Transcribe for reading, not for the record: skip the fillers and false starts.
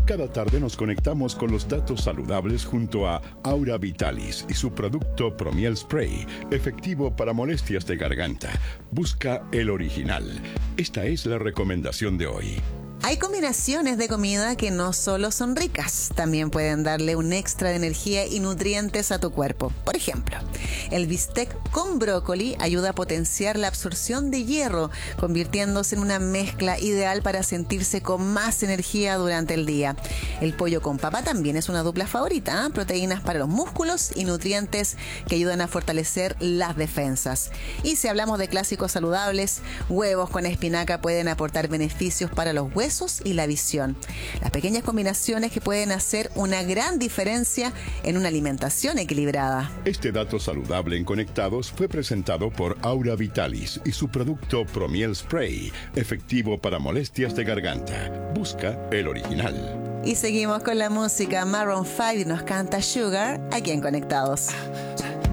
Cada tarde nos conectamos con los datos saludables junto a Aura Vitalis y su producto Promiel Spray, efectivo para molestias de garganta. Busca el original. Esta es la recomendación de hoy. Hay combinaciones de comida que no solo son ricas, también pueden darle un extra de energía y nutrientes a tu cuerpo. Por ejemplo, el bistec con brócoli ayuda a potenciar la absorción de hierro, convirtiéndose en una mezcla ideal para sentirse con más energía durante el día. El pollo con papa también es una dupla favorita, ¿eh? Proteínas para los músculos y nutrientes que ayudan a fortalecer las defensas. Y si hablamos de clásicos saludables, huevos con espinaca pueden aportar beneficios para los huesos y la visión. Las pequeñas combinaciones que pueden hacer una gran diferencia en una alimentación equilibrada. Este dato saludable en Conectados fue presentado por Aura Vitalis y su producto Promiel Spray, efectivo para molestias de garganta. Busca el original. Y seguimos con la música. Maroon 5 nos canta Sugar aquí en Conectados.